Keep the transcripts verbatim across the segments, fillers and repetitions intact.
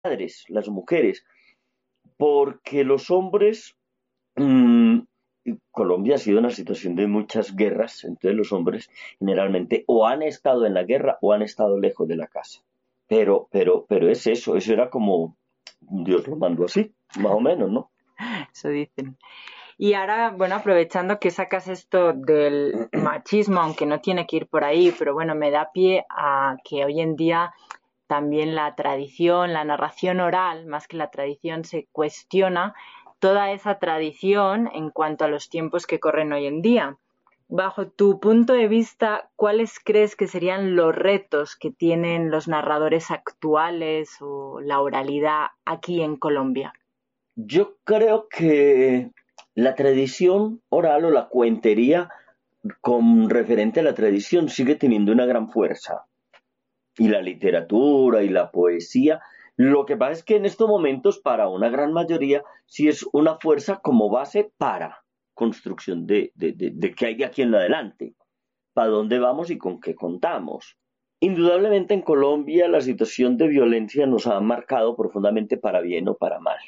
madres, las mujeres, porque los hombres, mmm, Colombia ha sido una situación de muchas guerras, entonces los hombres generalmente o han estado en la guerra o han estado lejos de la casa. Pero, pero, pero es eso, eso era como Dios lo mandó así, más o menos, ¿no? Eso dicen. Y ahora, bueno, aprovechando que sacas esto del machismo, aunque no tiene que ir por ahí, pero bueno, me da pie a que hoy en día también la tradición, la narración oral, más que la tradición, se cuestiona toda esa tradición en cuanto a los tiempos que corren hoy en día. Bajo tu punto de vista, ¿cuáles crees que serían los retos que tienen los narradores actuales o la oralidad aquí en Colombia? Yo creo que la tradición oral o la cuentería con referente a la tradición sigue teniendo una gran fuerza. Y la literatura y la poesía. Lo que pasa es que en estos momentos, para una gran mayoría, sí es una fuerza como base para construcción de, de, de, de qué hay de aquí en adelante, para dónde vamos y con qué contamos. Indudablemente en Colombia la situación de violencia nos ha marcado profundamente para bien o para mal.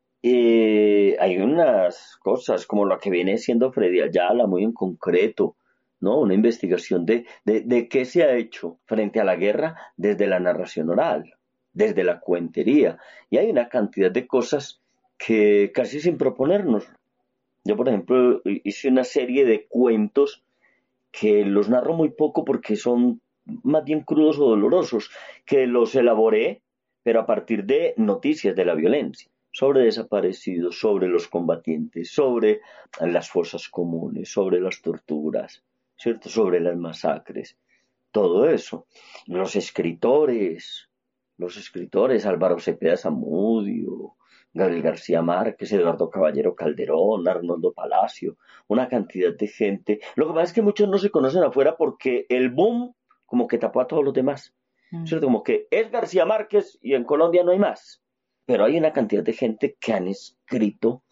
Eh, hay unas cosas como la que viene siendo Freddy Ayala, muy en concreto, ¿no? Una investigación de, de, de qué se ha hecho frente a la guerra desde la narración oral, desde la cuentería. Y hay una cantidad de cosas que casi sin proponernos. Yo, por ejemplo, hice una serie de cuentos que los narro muy poco porque son más bien crudos o dolorosos, que los elaboré, pero a partir de noticias de la violencia, sobre desaparecidos, sobre los combatientes, sobre las fosas comunes, sobre las torturas, ¿cierto? Sobre las masacres, todo eso. Los escritores, los escritores, Álvaro Cepeda Zamudio, Gabriel García Márquez, Eduardo Caballero Calderón, Arnoldo Palacio, una cantidad de gente. Lo que pasa es que muchos no se conocen afuera porque el boom como que tapó a todos los demás. Mm. ¿Cierto? Como que es García Márquez y en Colombia no hay más. Pero hay una cantidad de gente que han escrito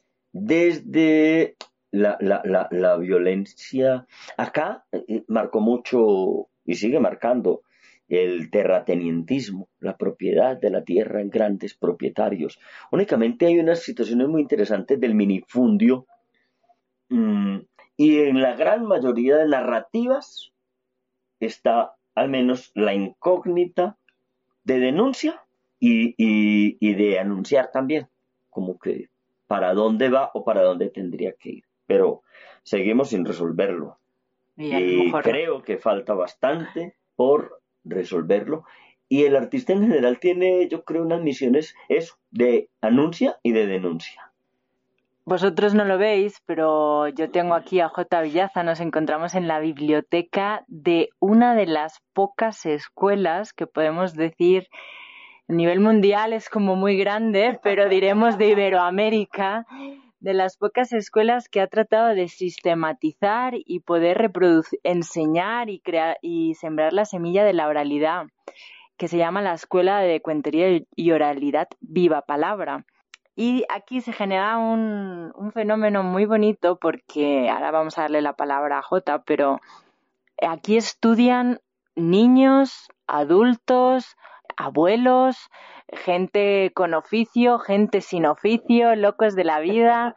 desde la, la, la, la violencia. Acá eh, marcó mucho y sigue marcando el terratenientismo, la propiedad de la tierra en grandes propietarios. Únicamente hay unas situaciones muy interesantes del minifundio mmm, y en la gran mayoría de narrativas está al menos la incógnita de denuncia y, y, y de anunciar también, como que para dónde va o para dónde tendría que ir. Pero seguimos sin resolverlo. Y a lo Y mejor creo que falta bastante por resolverlo. Y el artista en general tiene, yo creo, unas misiones, eso, de anuncia y de denuncia. vosotros no lo veis, pero yo tengo aquí a J. Villaza. Nos encontramos en la biblioteca de una de las pocas escuelas que podemos decir a nivel mundial es como muy grande, pero diremos de Iberoamérica, de las pocas escuelas que ha tratado de sistematizar y poder reproducir, enseñar y crear y sembrar la semilla de la oralidad, que se llama la Escuela de Cuentería y Oralidad Viva Palabra. Y aquí se genera un, un fenómeno muy bonito porque ahora vamos a darle la palabra a Jota, pero aquí estudian niños, adultos, abuelos, gente con oficio, gente sin oficio, locos de la vida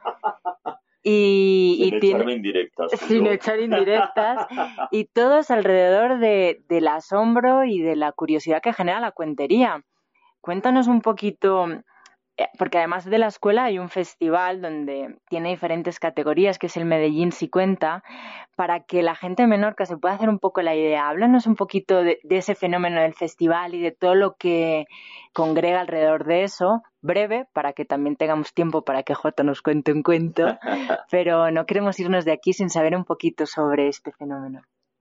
y, Sin y tiene, echarme indirectas, sin yo. echar indirectas, y todos alrededor de, del asombro y de la curiosidad que genera la cuentería. Cuéntanos un poquito, eh, porque además de la escuela hay un festival donde tiene diferentes categorías, que es el Medellín Si Cuenta, para que la gente de Menorca se pueda hacer un poco la idea. Háblanos un poquito de, de ese fenómeno del festival y de todo lo que congrega alrededor de eso, breve, para que también tengamos tiempo para que Jota nos cuente un cuento, pero no queremos irnos de aquí sin saber un poquito sobre este fenómeno.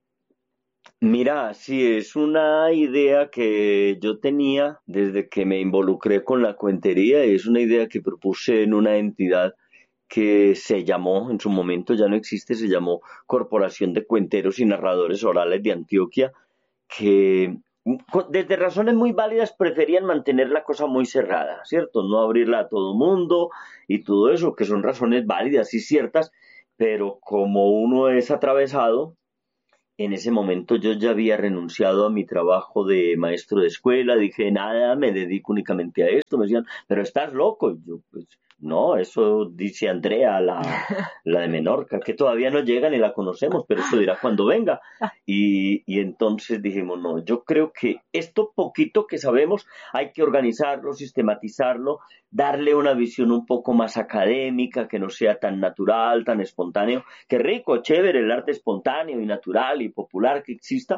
Mira, sí, es una idea que yo tenía desde que me involucré con la cuentería, y es una idea que propuse en una entidad que se llamó, en su momento ya no existe, se llamó Corporación de Cuenteros y Narradores Orales de Antioquia, que desde razones muy válidas preferían mantener la cosa muy cerrada, ¿cierto? No abrirla a todo mundo y todo eso, que son razones válidas y ciertas, pero como uno es atravesado, En ese momento yo ya había renunciado a mi trabajo de maestro de escuela, dije, nada, me dedico únicamente a esto. Me decían, pero estás loco. Y yo, pues, no, eso dice Andrea, la, la de Menorca, que todavía no llega ni la conocemos, pero eso dirá cuando venga. Y, y entonces dijimos, no, yo creo que esto poquito que sabemos hay que organizarlo, sistematizarlo, darle una visión un poco más académica, que no sea tan natural, tan espontáneo. Qué rico, chévere el arte espontáneo y natural y popular que exista,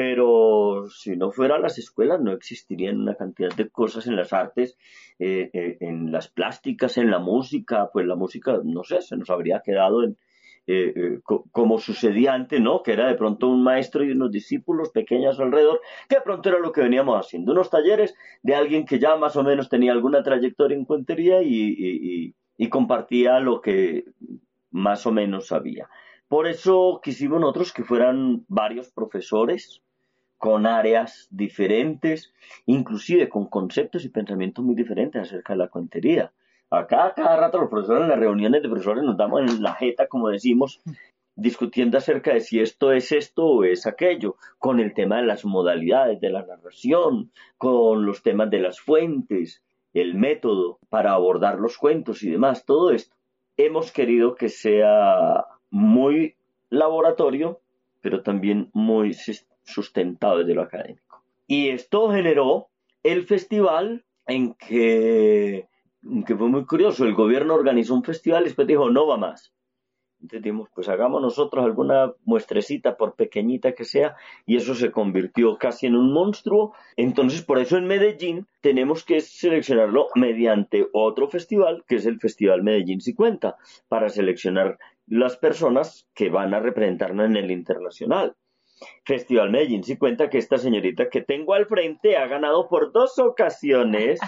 pero si no fuera las escuelas no existirían una cantidad de cosas en las artes, eh, eh, en las plásticas, en la música. Pues la música, no sé, se nos habría quedado en, eh, eh, co- como sucedía antes, ¿no? Que era de pronto un maestro y unos discípulos pequeños alrededor, que de pronto era lo que veníamos haciendo, unos talleres de alguien que ya más o menos tenía alguna trayectoria en cuentería y, y, y, y compartía lo que más o menos sabía. Por eso quisimos nosotros que fueran varios profesores con áreas diferentes, inclusive con conceptos y pensamientos muy diferentes acerca de la cuentería. Acá cada rato los profesores en las reuniones de profesores nos damos en la jeta, como decimos, discutiendo acerca de si esto es esto o es aquello, con el tema de las modalidades de la narración, con los temas de las fuentes, el método para abordar los cuentos y demás, todo esto. Hemos querido que sea muy laboratorio, pero también muy sustentado desde lo académico. Y esto generó el festival en que, en que fue muy curioso. El gobierno organizó un festival y después dijo, no va más. Entonces dijimos, pues hagamos nosotros alguna muestrecita, por pequeñita que sea, y eso se convirtió casi en un monstruo. Entonces, por eso en Medellín tenemos que seleccionarlo mediante otro festival, que es el Festival Medellín cincuenta, para seleccionar las personas que van a representarnos en el internacional. Festival Medellín cincuenta, que esta señorita que tengo al frente ha ganado por dos ocasiones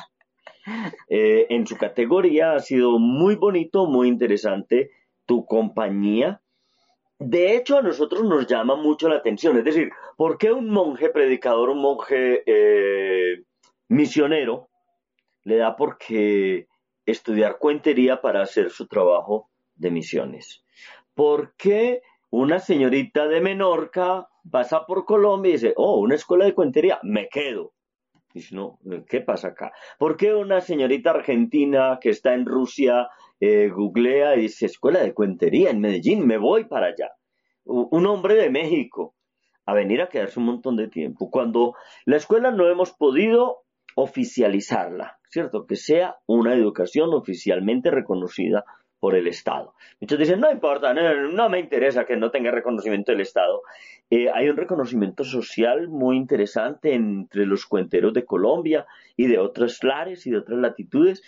eh, en su categoría. Ha sido muy bonito, muy interesante tu compañía. De hecho, a nosotros nos llama mucho la atención. Es decir, ¿por qué un monje predicador, un monje eh, misionero, le da por qué estudiar cuentería para hacer su trabajo de misiones? ¿Por qué una señorita de Menorca pasa por Colombia y dice, oh, una escuela de cuentería, me quedo? Dice, no, ¿qué pasa acá? ¿Por qué una señorita argentina que está en Rusia eh, googlea y dice, escuela de cuentería en Medellín, me voy para allá? Un hombre de México a venir a quedarse un montón de tiempo, cuando la escuela no hemos podido oficializarla, ¿cierto? Que sea una educación oficialmente reconocida por el Estado. Muchos dicen, no importa, no, no me interesa que no tenga reconocimiento del Estado. Eh, hay un reconocimiento social muy interesante entre los cuenteros de Colombia y de otros lares y de otras latitudes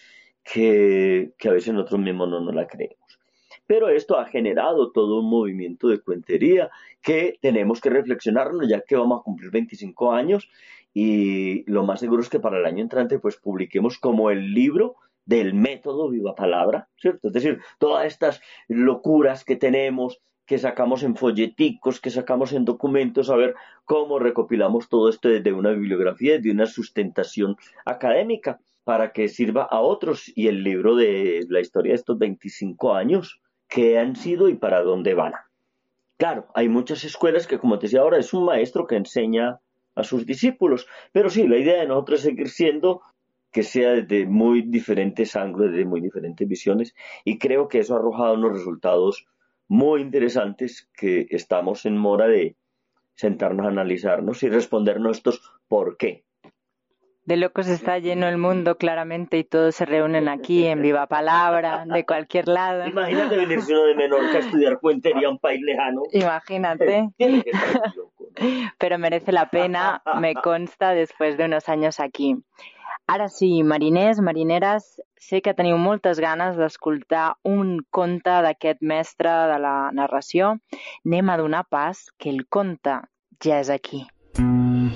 que, que a veces nosotros mismos no nos la creemos. Pero esto ha generado todo un movimiento de cuentería que tenemos que reflexionarnos, ya que vamos a cumplir veinticinco años, y lo más seguro es que para el año entrante pues publiquemos como el libro del método Viva Palabra, ¿cierto? Es decir, todas estas locuras que tenemos, que sacamos en folleticos, que sacamos en documentos, a ver cómo recopilamos todo esto desde una bibliografía, desde una sustentación académica, para que sirva a otros. Y el libro de la historia de estos veinticinco años, qué han sido y para dónde van. Claro, hay muchas escuelas que, como te decía ahora, es un maestro que enseña a sus discípulos, pero sí, la idea de nosotros es seguir siendo que sea desde muy diferentes ángulos, desde muy diferentes visiones, y creo que eso ha arrojado unos resultados muy interesantes que estamos en mora de sentarnos a analizarnos y respondernos estos por qué. De locos está lleno el mundo, claramente, y todos se reúnen aquí en Viva Palabra, de cualquier lado. Imagínate venirse uno de Menorca a estudiar cuentería a un país lejano. Imagínate. Tiene que estar muy loco, ¿no? Pero merece la pena, me consta, después de unos anys aquí. Ara sí, mariners, marineres, sé que teniu moltes ganes d'escoltar un conte d'aquest mestre de la narració. Anem a donar pas, que el conte ja és aquí.